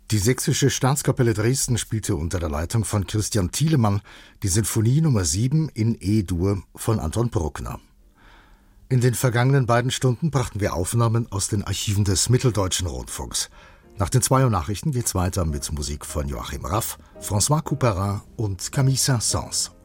Die Sächsische Staatskapelle Dresden spielte unter der Leitung von Christian Thielemann die Sinfonie Nummer 7 in E-Dur von Anton Bruckner. In den vergangenen beiden Stunden brachten wir Aufnahmen aus den Archiven des Mitteldeutschen Rundfunks. Nach den 2 Uhr Nachrichten geht's weiter mit Musik von Joachim Raff, François Couperin und Camille Saint-Saëns.